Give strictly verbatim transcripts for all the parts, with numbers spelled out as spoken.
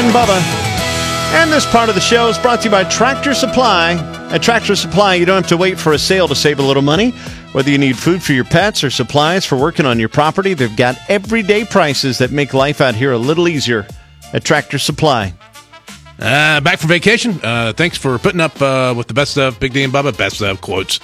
and Bubba. And this part of the show is brought to you by Tractor Supply. At Tractor Supply, you don't have to wait for a sale to save a little money. Whether you need food for your pets or supplies for working on your property, they've got everyday prices that make life out here a little easier at Tractor Supply. Uh, back from vacation. Uh, thanks for putting up uh, with the best of Big D and Bubba. Best of quotes.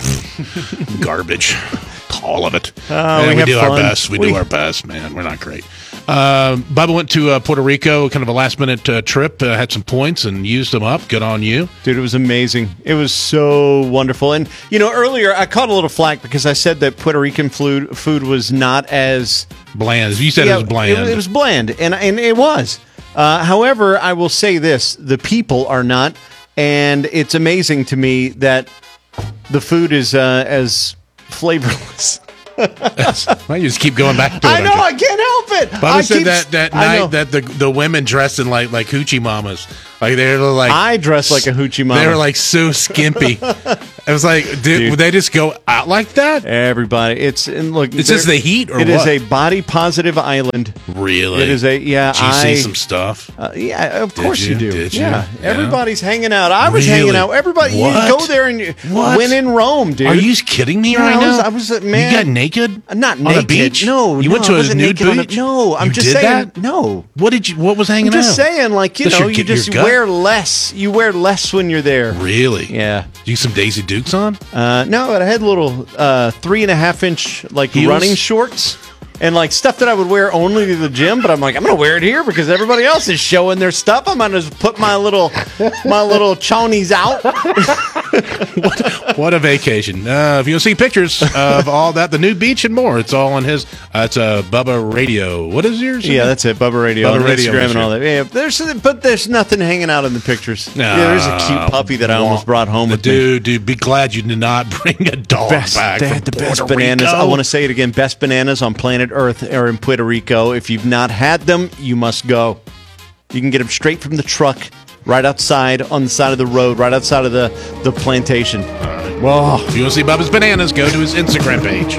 Garbage. All of it. Uh, we we do fun. our best. We, we do our best, man. We're not great. Uh, Bubba went to uh, Puerto Rico, kind of a last-minute uh, trip, uh, had some points and used them up. Good on you. Dude, it was amazing. It was so wonderful. And, you know, earlier I caught a little flack because I said that Puerto Rican food, food was not as... Bland. You said yeah, it was bland. It, it was bland, and, and it was. Uh, however, I will say this. The people are not, and it's amazing to me that the food is uh, as flavorless. Well, you just keep going back to it. I know, I can't help it. Bubba I said keep, that, that night that the, the women dressed in like like hoochie mamas. Like they were like I dressed like a hoochie mama. They were like so skimpy. It was like, did, Dude. would they just go out like that? Everybody, it's and look. Is this the heat or it what? is a body positive island. Really? It is a yeah. Did you I, see some stuff? Uh, yeah, of Did course you, you? do. Did you? Yeah. Yeah. Everybody's hanging out. I was Really? hanging out. Everybody, What? you go there and you What? win in Rome, dude. Are you kidding me Yeah, right I was, now? I was, uh, man. You got naked? Not on naked. a beach? No, you no, went to I a wasn't nude naked on a- beach. no, I'm You just did saying. that? No. What did you? What was hanging I'm just out? saying, like you Just know, your- you your just gut? wear less. You wear less when you're there. Really? Yeah. You some Daisy Dukes on? Uh, no, but I had little uh, three and a half inch like Heels? running shorts and like stuff that I would wear only to the gym. But I'm like, I'm gonna wear it here because everybody else is showing their stuff. I'm gonna just put my little my little chonies out. what, what a vacation! Uh, if you want to see pictures of all that, the new beach and more, it's all on his. Uh, it's a uh, Bubba Radio. What is yours? Yeah, that's it. Bubba Radio, Bubba on Radio, Instagram and all that. Yeah, there's but there's nothing hanging out in the pictures. No, yeah, there's a cute puppy that I almost brought home with me. Dude, dude, be glad you did not bring a dog Best, back. they from had the Puerto best bananas. Rico. I want to say it again. Best bananas on planet Earth are in Puerto Rico. If you've not had them, you must go. You can get them straight from the truck, right outside on the side of the road, right outside of the, the plantation. Well, if you want to see Bubba's bananas, go to his Instagram page.